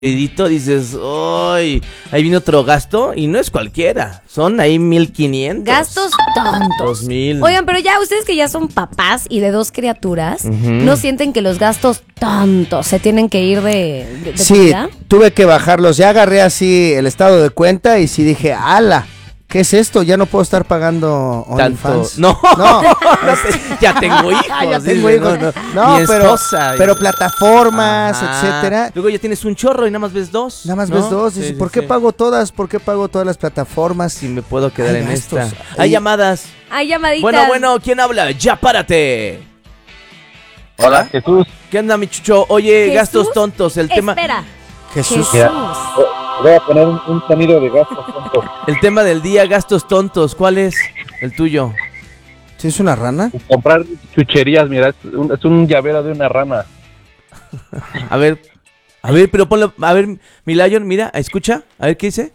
dices, ¡ay! Ahí viene otro gasto y no es cualquiera. Son ahí 1,500. Gastos tontos. 2,000. Oigan, pero ya ustedes que ya son papás y de 2 criaturas, ¿no sienten que los gastos tontos se tienen que ir de Sí, vida? tuve que bajarlos. Ya agarré así el estado de cuenta y sí dije, ¡ala! ¿Qué es esto? Ya no puedo estar pagando Tanto. OnlyFans. No, ya tengo hijos. Ya tengo dice, hijos. No, mi pero, esposa. pero plataformas, Ajá. etcétera. Luego ya tienes un chorro y nada más ves dos. Nada más ¿no? ves dos. Dices, Sí, ¿por sí, qué sí. pago todas? ¿Por qué pago todas las plataformas? Si me puedo quedar Hay en gastos. esta. Hay llamadas. Hay llamaditas. Bueno, ¿quién habla? Ya párate. Hola, Jesús. ¿Qué onda, mi chucho? Oye, ¿Jesús? gastos tontos. El tema Jesús. Voy a poner un sonido de gastos tontos. El tema del día, gastos tontos. ¿Cuál es el tuyo? ¿Sí es una rana? Comprar chucherías, mira, es un llavero de una rana. A ver, pero ponlo. A ver, mi Lion, mira, escucha. A ver, ¿qué dice?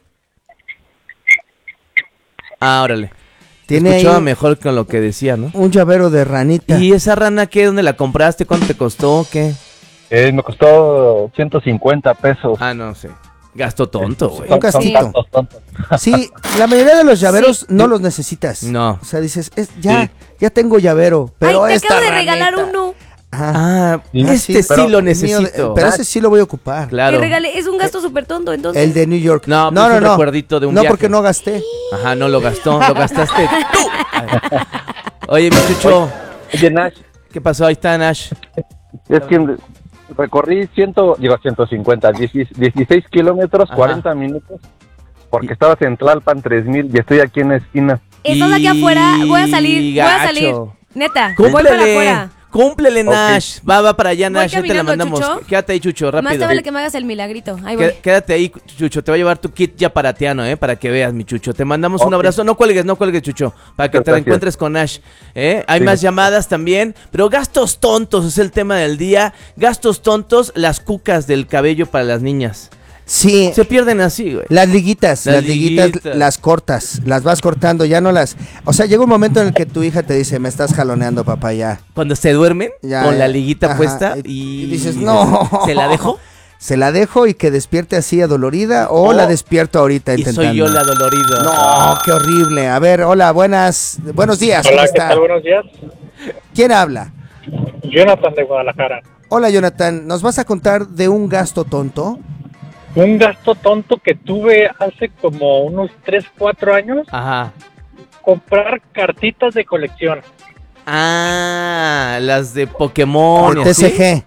Ah, órale. Tiene Escuchaba ahí mejor con lo que decía, ¿no? un llavero de ranita. ¿Y esa rana qué? ¿Dónde la compraste? ¿Cuánto te costó? ¿Qué? Me costó 150 pesos. Ah, no sé. Gasto tonto, güey. Un gastito. Son tantos tontos. Sí, la mayoría de los llaveros no los necesitas. No. O sea, dices, ya tengo llavero, pero Ay, te esta acabo de ranita. regalar uno. Ajá. Ah, Sí, este sí pero lo Mío de- necesito. pero ese sí lo voy a ocupar. Claro. Te regalé, es un gasto súper tonto, entonces. El de New York. No, pues un recuerdito de un No, viaje. porque no gasté. Ajá, no lo gastó, lo gastaste tú. Oye, mi chucho, Oye, Nash, ¿qué pasó? Ahí está Nash. es que recorrí 150, 16 kilómetros, Ajá. 40 minutos, porque estaba en Tlalpan 3000 y estoy aquí en la esquina. Estás aquí afuera, voy a salir. Gacho. Neta, voy para afuera. Cúmplele, Nash. Va para allá, Voy Nash. Ya te la caminando, mandamos. Chucho. Quédate ahí, Chucho, Más rápido. te vale que me hagas el milagrito. Ahí voy. Quédate ahí, Chucho. Te va a llevar tu kit ya paratiano, para que veas, mi Chucho. Te mandamos un Ok. abrazo. No cuelgues, Chucho. Para que te Gracias. encuentres con Nash. Hay Sí. más llamadas también. Pero gastos tontos es el tema del día. Gastos tontos, las cucas del cabello para las niñas. Sí, Se pierden así, güey. las liguitas, Las las liguitas liguitas. las cortas, las vas cortando, ya no las... O sea, llega un momento en el que tu hija te dice, me estás jaloneando, papá, ya. Cuando se duermen Ya, con ya. la liguita Ajá, puesta y dices, no. ¿Se la dejo? ¿Se la dejo y que despierte así adolorida o Oh. la despierto ahorita Y intentando? soy yo la dolorida. No, qué horrible. A ver, hola, buenos días. ¿cómo Hola, ¿qué está? tal? Buenos días. ¿Quién habla? Jonathan de Guadalajara. Hola, Jonathan. ¿Nos vas a contar de un gasto tonto? Un gasto tonto que tuve hace como unos 3, 4 años, Ajá. comprar cartitas de colección. Ah, las de Pokémon. De y así. TCG.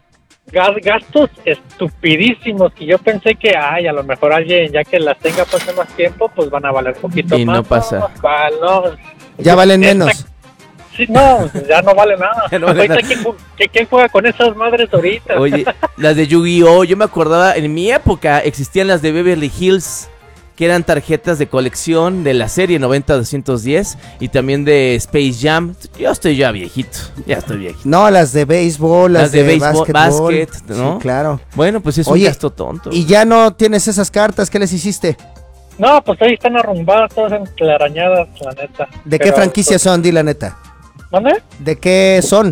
Gastos estupidísimos que yo pensé que, a lo mejor alguien, ya que las tenga pase más tiempo, pues van a valer un poquito Y más. no pasa. No. Ya valen menos. Sí, no, ya no vale nada. Ya no vale Ahorita, nada. ¿quién juega con esas madres ahorita? Oye, las de Yu-Gi-Oh! Yo me acordaba, en mi época existían las de Beverly Hills, que eran tarjetas de colección de la serie 90-210 y también de Space Jam. Yo estoy ya viejito, No, las de béisbol, las de béisbol, básquetbol. básquet, ¿no? Sí, claro. Bueno, pues es Oye, un gasto tonto. Y ya no tienes esas cartas, ¿qué les hiciste? No, pues ahí están arrumbadas, todas entelarañadas, la neta. ¿De qué Pero, franquicia son? Di la neta. ¿Mande? ¿De qué son?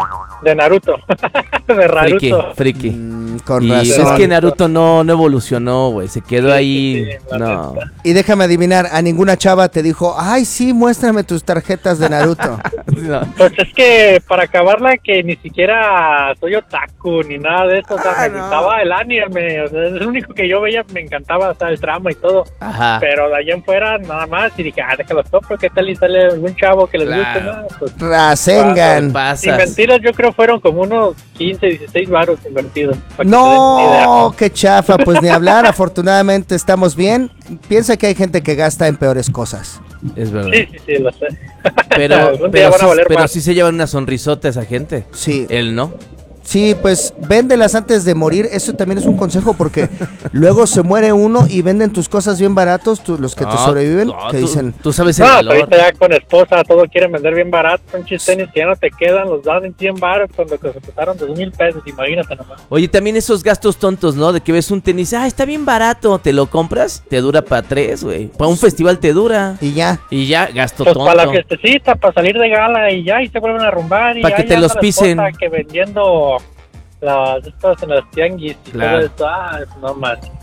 De Naruto. De Friki, Naruto. friki. Con Y razón. es que Naruto no evolucionó, güey, se quedó Sí, ahí. sí, la No. neta. Y déjame adivinar, a ninguna chava te dijo, ay, sí, muéstrame tus tarjetas de Naruto. No. Pues es que para acabarla que ni siquiera soy otaku ni nada de eso, o sea, me gustaba el anime, o sea, es lo único que yo veía, me encantaba, o sea, el trama y todo, Ajá. pero de ahí en fuera nada más, y dije, déjalo compro, ¿qué tal y sale algún chavo que les guste? Claro. No, pues, Rasengan. sin Pasas. mentiras yo creo fueron como unos 15, 16 varos invertidos. para que se den una idea. No, qué chafa, pues ni hablar, afortunadamente estamos bien. Piensa que hay gente que gasta en peores cosas. Es verdad. Sí, lo sé. Pero, Algún día pero, van a sí, valer pero más. sí se llevan una sonrisota esa gente. Sí, Él no. sí, pues véndelas antes de morir, eso también es un consejo porque luego se muere uno y venden tus cosas bien baratos, los que te sobreviven, que dicen, Tú sabes el No, valor. ahorita ya con esposa todo quieren vender bien barato, pinches tenis que ya no te quedan, los dan en 100 baros cuando se costaron 2,000 pesos, imagínate nomás. Oye, también esos gastos tontos, ¿no? De que ves un tenis, está bien barato, te lo compras, te dura para 3, güey. Para un festival te dura. y ya. Y ya, gasto Pues tonto. para la fiestecita, para salir de gala y ya, y se vuelven a rumbar y Pa' que ya te anda los la pisen. esposa que vendiendo las estas en las tianguis y Claro. todo esto, no más.